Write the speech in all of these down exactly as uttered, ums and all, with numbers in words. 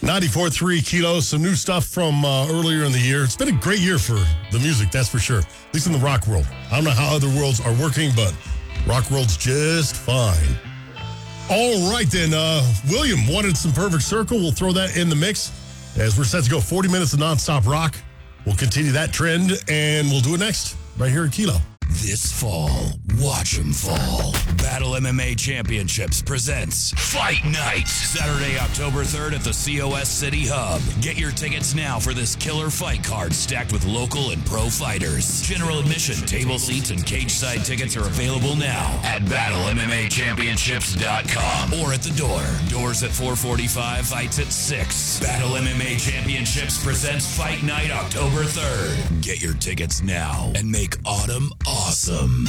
ninety-four point three Kilo, some new stuff from uh, earlier in the year. It's been a great year for the music, that's for sure. At least in the rock world. I don't know how other worlds are working, but rock world's just fine. All right, then. Uh, William wanted some Perfect Circle. We'll throw that in the mix as we're set to go forty minutes of nonstop rock. We'll continue that trend, and we'll do it next right here at Kilo. This fall, watch 'em fall. Battle M M A Championships presents Fight Night. Saturday, October third at the C O S City Hub. Get your tickets now for this killer fight card stacked with local and pro fighters. General admission, table seats, and cage side tickets are available now at battle m m a championships dot com or at the door. Doors at four forty-five, fights at six. Battle M M A Championships presents Fight Night October third. Get your tickets now and make autumn awesome.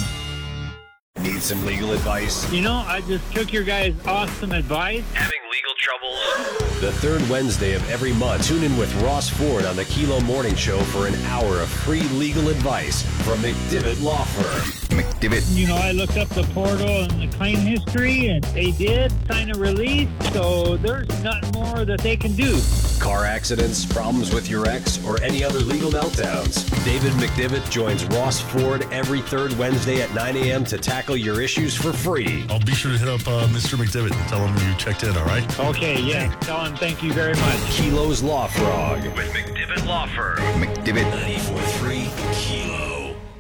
Need some legal advice? You know, I just took your guys' awesome advice. Having legal troubles? The third Wednesday of every month, tune in with Ross Ford on the Kilo Morning Show for an hour of free legal advice from McDivitt Law Firm. McDivitt. You know, I looked up the portal and the claim history, and they did sign a release, so there's nothing more that they can do. Car accidents, problems with your ex, or any other legal meltdowns. David McDivitt joins Ross Ford every third Wednesday at nine a.m. to tackle your issues for free. I'll be sure to hit up uh, Mister McDivitt and tell him you checked in, all right? Okay, yeah. Tell him thank you very much. Kilo's Law Frog with McDivitt Law Firm. McDivitt. ninety-four point three Kilo.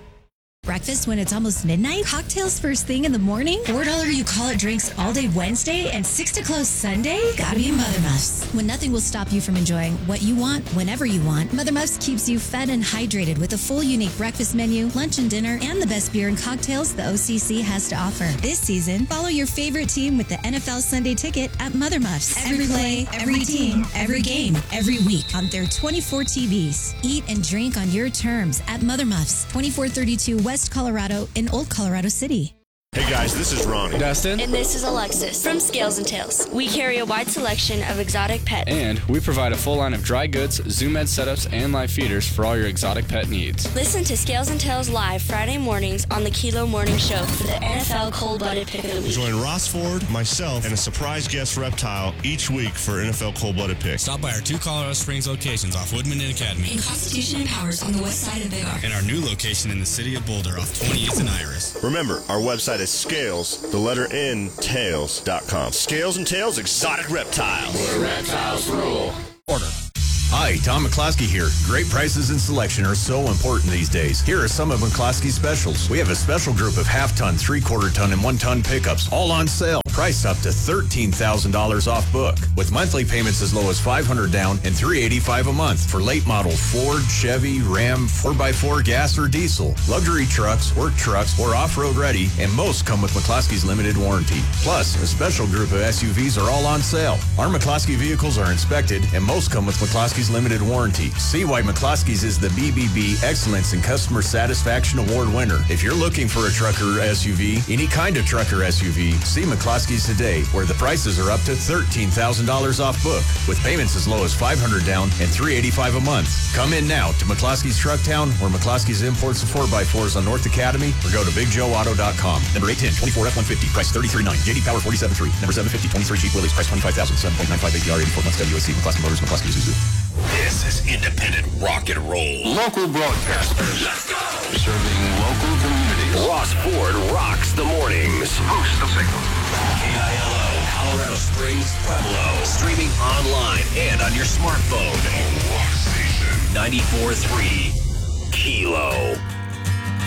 Breakfast when it's almost midnight? Cocktails first thing in the morning? four dollars you call it drinks all day Wednesday and six to close Sunday? Gotta be Mother Muffs. When nothing will stop you from enjoying what you want whenever you want, Mother Muffs keeps you fed and hydrated with a full unique breakfast menu, lunch and dinner, and the best beer and cocktails the O C C has to offer. This season, follow your favorite team with the N F L Sunday Ticket at Mother Muffs. Every play, every team, every game, every week on their twenty-four T Vs. Eat and drink on your terms at Mother Muffs, twenty-four thirty-two West Colorado in Old Colorado City. Hey guys, this is Ronnie. Dustin. And this is Alexis from Scales and Tails. We carry a wide selection of exotic pets. And we provide a full line of dry goods, Zoom Ed setups, and live feeders for all your exotic pet needs. Listen to Scales and Tails live Friday mornings on the Kilo Morning Show for the N F L Cold-Blooded Pick of the Week. Join Ross Ford, myself, and a surprise guest reptile each week for N F L Cold-Blooded Pick. Stop by our two Colorado Springs locations off Woodman and Academy. In Constitution and Powers on the west side of Big R. And our new location in the city of Boulder off twentieth and Iris. Remember, our website is Scales, the letter N, tails dot com. Scales and Tails Exotic Reptiles. Where reptiles rule. Order. Hi, Tom McCloskey here. Great prices and selection are so important these days. Here are some of McCloskey's specials. We have a special group of half-ton, three-quarter ton, and one-ton pickups, all on sale. Priced up to thirteen thousand dollars off book, with monthly payments as low as five hundred dollars down and three hundred eighty-five dollars a month for late model Ford, Chevy, Ram, four by four gas or diesel, luxury trucks, work trucks, or off-road ready, and most come with McCloskey's limited warranty. Plus, a special group of S U Vs are all on sale. Our McCloskey vehicles are inspected, and most come with McCloskey's limited warranty. See why McCloskey's is the B B B Excellence in Customer Satisfaction Award winner. If you're looking for a trucker S U V, any kind of trucker S U V, see McCloskey's today, where the prices are up to thirteen thousand dollars off book, with payments as low as five hundred dollars down and three hundred eighty-five dollars a month. Come in now to McCloskey's Trucktown or McCloskey's Imports of four by fours on North Academy, or go to big joe auto dot com. Number eight ten, twenty-four F one fifty, price thirty-three nine. J D Power forty-seven three. Number seven fifty, twenty-three Jeep Willys, price twenty-five thousand, seven point nine five A P R, eighty-four months W S C, McCloskey Motors, McCloskey Isuzu. This is independent rock and roll. Local broadcasters. Let's go. Serving local communities. Ross Ford rocks the mornings. Boost the signal. K I L O, Colorado Springs, Pueblo. Streaming online and on your smartphone. Rock Station. ninety-four point three Kilo.